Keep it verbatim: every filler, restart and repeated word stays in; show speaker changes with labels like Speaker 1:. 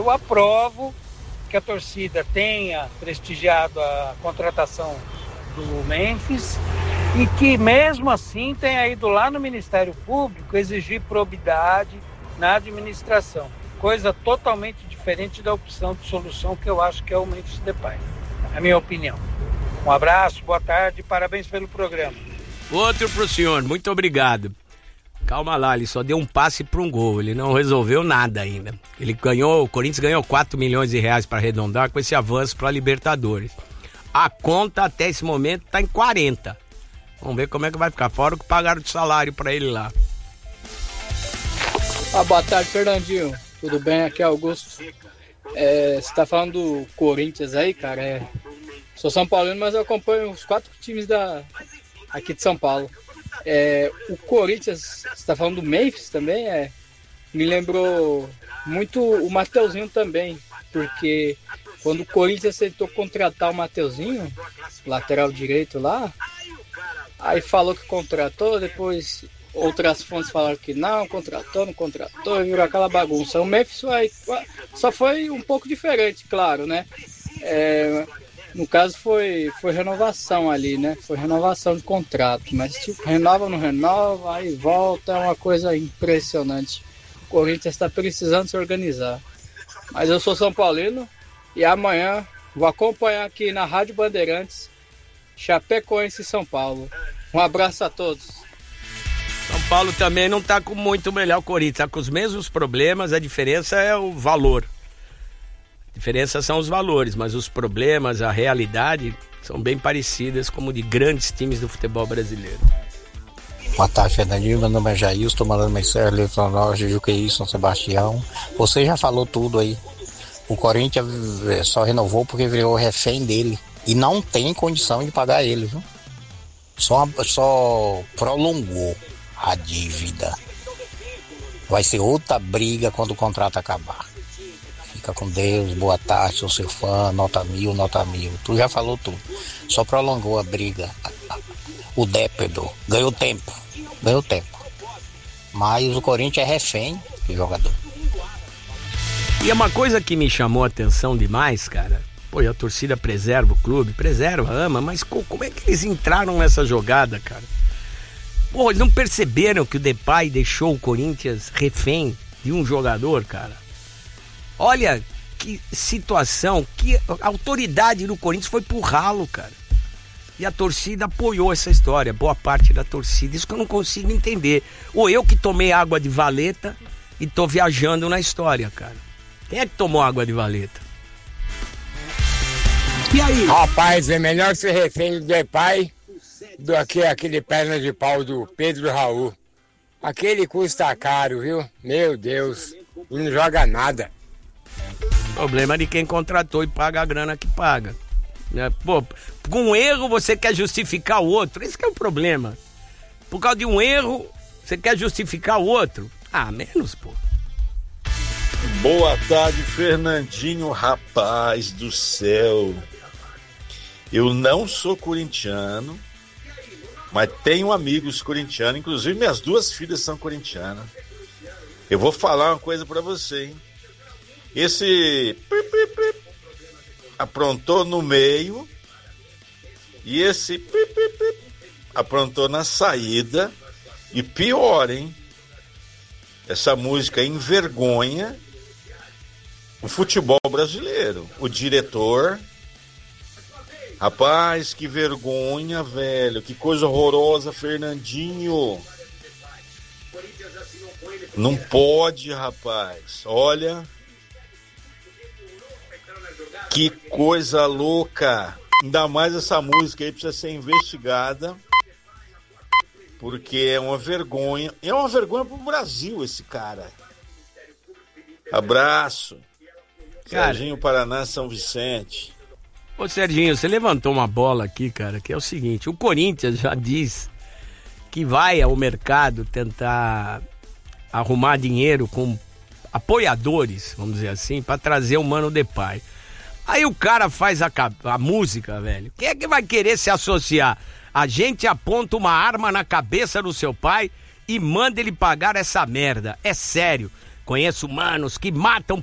Speaker 1: eu aprovo que a torcida tenha prestigiado a contratação do Memphis e que mesmo assim tenha ido lá no Ministério Público exigir probidade na administração, coisa totalmente diferente da opção de solução que eu acho que é o Memphis Depay, é a minha opinião. Um abraço, boa tarde, parabéns pelo programa.
Speaker 2: Outro pro senhor, muito obrigado. Calma lá, ele só deu um passe para um gol, ele não resolveu nada ainda. Ele ganhou, o Corinthians ganhou quatro milhões de reais para arredondar com esse avanço para a Libertadores. A conta até esse momento tá em quarenta. Vamos ver como é que vai ficar, fora o que pagaram de salário para ele lá.
Speaker 3: Ah, boa tarde, Fernandinho. Tudo bem? Aqui é Augusto. É, você tá falando do Corinthians aí, cara? É, sou São Paulino, mas eu acompanho os quatro times da, aqui de São Paulo. É, o Corinthians, você tá falando do Memphis também? É, me lembrou muito o Mateuzinho também, porque quando o Corinthians aceitou contratar o Mateuzinho, lateral direito lá, aí falou que contratou, depois outras fontes falaram que não, contratou, não contratou, virou aquela bagunça. O Memphis foi, só foi um pouco diferente, claro, né? É, no caso foi, foi renovação ali, né? Foi renovação de contrato, mas tipo, renova ou não renova, aí volta, é uma coisa impressionante. O Corinthians está precisando se organizar. Mas eu sou São Paulino e amanhã vou acompanhar aqui na Rádio Bandeirantes, Chapecoense e São Paulo. Um abraço a todos.
Speaker 2: São Paulo também não tá com muito melhor, o Corinthians tá com os mesmos problemas, a diferença é o valor. A diferença são os valores, mas os problemas, a realidade são bem parecidas como de grandes times do futebol brasileiro.
Speaker 4: Boa tarde, Fernandinho, meu nome é Jair, estou mandando mensagem, Leitão Norte, Juqueí, São Sebastião. Você já falou tudo aí. O Corinthians só renovou porque virou refém dele e não tem condição de pagar ele, viu? Só, só prolongou a dívida. Vai ser outra briga quando o contrato acabar. Fica com Deus, boa tarde, sou seu fã, nota mil, nota mil. Tu já falou tudo. Só prolongou a briga. O Dépendo ganhou tempo. Ganhou tempo. Mas o Corinthians é refém de jogador.
Speaker 2: E é uma coisa que me chamou a atenção demais, cara. Pô, e a torcida preserva o clube, preserva, ama, mas como é que eles entraram nessa jogada, cara? Pô, eles não perceberam que o Depay deixou o Corinthians refém de um jogador, cara? Olha que situação, que a autoridade do Corinthians foi pro ralo, cara. E a torcida apoiou essa história, boa parte da torcida, isso que eu não consigo entender. Ou eu que tomei água de valeta e tô viajando na história, cara. Quem é que tomou água de valeta?
Speaker 5: E aí? Rapaz, é melhor ser refém do Depay do que aquele perna de pau do Pedro Raul. Aquele custa caro, viu? Meu Deus, e não joga nada.
Speaker 2: Problema de quem contratou e paga a grana que paga. Pô, com um erro você quer justificar o outro, esse que é o problema. Por causa de um erro, você quer justificar o outro? Ah, menos, pô.
Speaker 6: Boa tarde, Fernandinho, rapaz do céu. Eu não sou corintiano, mas tenho amigos corintianos, inclusive minhas duas filhas são corintianas. Eu vou falar uma coisa pra você, hein? Esse aprontou no meio e esse aprontou na saída. E pior, hein? Essa música envergonha o futebol brasileiro. O diretor, rapaz, que vergonha, velho, que coisa horrorosa, Fernandinho. Não pode, rapaz. Olha, que coisa louca. Ainda mais essa música aí precisa ser investigada, porque é uma vergonha. É uma vergonha pro Brasil esse cara. Abraço.
Speaker 2: Cara,
Speaker 6: Serginho, Paraná, São Vicente.
Speaker 2: Ô Serginho, você levantou uma bola aqui, cara, que é o seguinte: o Corinthians já diz que vai ao mercado tentar arrumar dinheiro com apoiadores, vamos dizer assim, pra trazer o Mano Depay. Aí o cara faz a, a música, velho. Quem é que vai querer se associar? A gente aponta uma arma na cabeça do seu pai e manda ele pagar essa merda. É sério. Conheço manos que matam